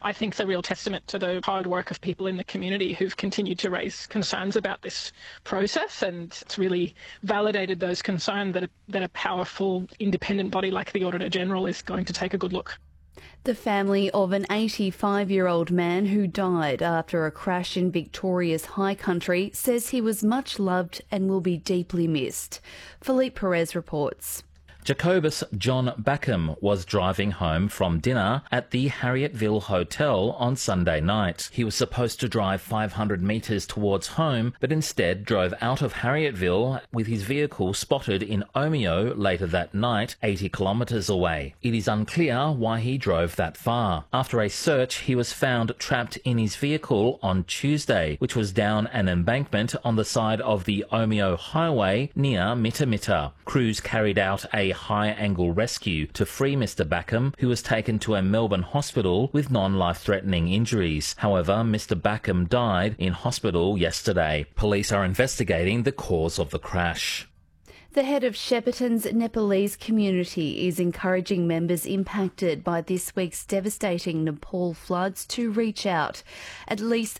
I think it's a real testament to the hard work of people in the community who've continued to raise concerns about this process, and it's really validated those concerns that a powerful independent body like the Auditor General is going to take a good look. The family of an 85-year-old man who died after a crash in Victoria's high country says he was much loved and will be deeply missed. Philippe Perez reports. Jacobus John Backham was driving home from dinner at the Harrietville Hotel on Sunday night. He was supposed to drive 500 metres towards home, but instead drove out of Harrietville with his vehicle spotted in Omeo later that night, 80 kilometres away. It is unclear why he drove that far. After a search, he was found trapped in his vehicle on Tuesday, which was down an embankment on the side of the Omeo Highway near Mitamita. Crews carried out a high-angle rescue to free Mr Backham, who was taken to a Melbourne hospital with non-life-threatening injuries. However, Mr Backham died in hospital yesterday. Police are investigating the cause of the crash. The head of Shepparton's Nepalese community is encouraging members impacted by this week's devastating Nepal floods to reach out. At least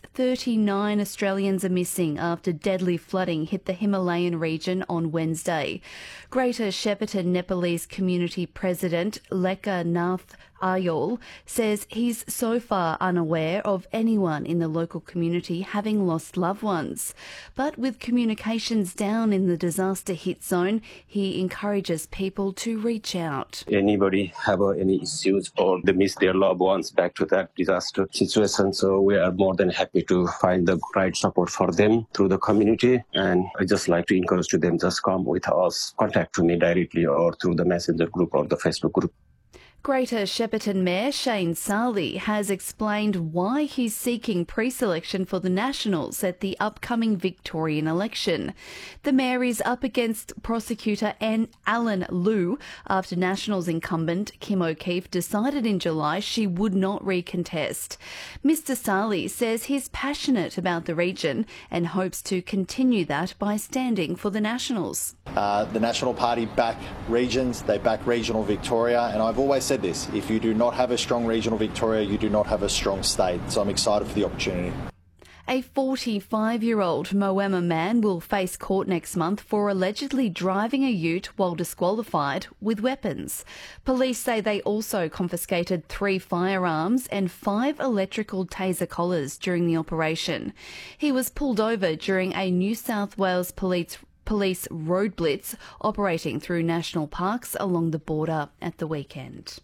39 Australians are missing after deadly flooding hit the Himalayan region on Wednesday. Greater Shepparton Nepalese Community President Lekha Nath Ayol says he's so far unaware of anyone in the local community having lost loved ones. But with communications down in the disaster-hit zone, he encourages people to reach out. Anybody have any issues or they miss their loved ones back to that disaster situation, so we are more than happy to find the right support for them through the community. And I just like to encourage to them, just come with us, contact to me directly or through the Messenger group or the Facebook group. Greater Shepparton Mayor Shane Sarley has explained why he's seeking pre-selection for the Nationals at the upcoming Victorian election. The Mayor is up against prosecutor Alan Liu after Nationals incumbent Kim O'Keefe decided in July she would not recontest. Mr Sarley says he's passionate about the region and hopes to continue that by standing for the Nationals. The National Party back regions, they back regional Victoria, and I've always said this, if you do not have a strong regional Victoria, you do not have a strong state. So I'm excited for the opportunity. A 45-year-old Moama man will face court next month for allegedly driving a ute while disqualified with weapons. Police say they also confiscated 3 firearms and 5 electrical taser collars during the operation. He was pulled over during a New South Wales police road blitz operating through national parks along the border at the weekend.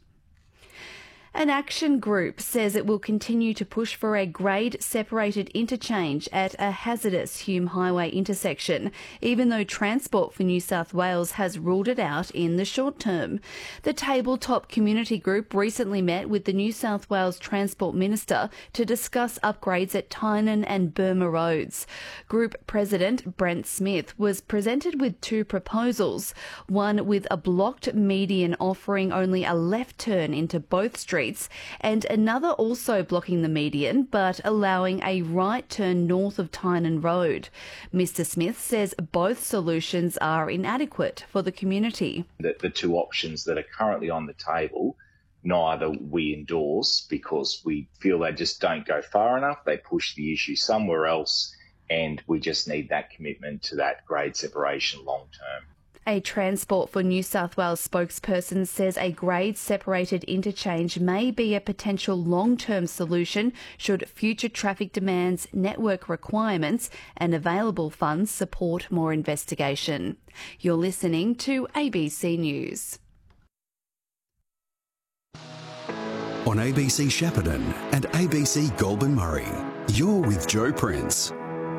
An action group says it will continue to push for a grade-separated interchange at a hazardous Hume Highway intersection, even though Transport for New South Wales has ruled it out in the short term. The Tabletop Community Group recently met with the New South Wales Transport Minister to discuss upgrades at Tynan and Burma roads. Group President Brent Smith was presented with 2 proposals, one with a blocked median offering only a left turn into both streets, and another also blocking the median but allowing a right turn north of Tynan Road. Mr Smith says both solutions are inadequate for the community. The 2 options that are currently on the table, neither we endorse because we feel they just don't go far enough. They push the issue somewhere else, and we just need that commitment to that grade separation long term. A Transport for New South Wales spokesperson says a grade-separated interchange may be a potential long-term solution should future traffic demands, network requirements and available funds support more investigation. You're listening to ABC News. On ABC Shepparton and ABC Goulburn Murray, you're with Joe Prince.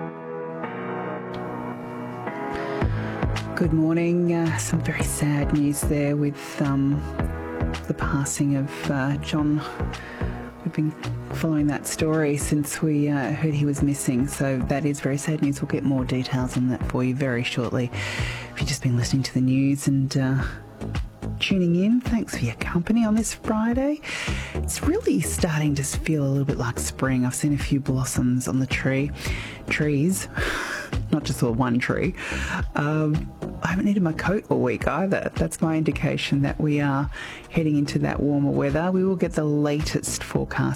Good morning. Some very sad news there with the passing of John. We've been following that story since we heard he was missing, so that is very sad news. We'll get more details on that for you very shortly. If you've just been listening to the news and tuning in, thanks for your company on this Friday. It's really starting to feel a little bit like spring. I've seen a few blossoms on the trees, not just one tree. I haven't needed my coat all week either. That's my indication that we are heading into that warmer weather. We will get the latest forecast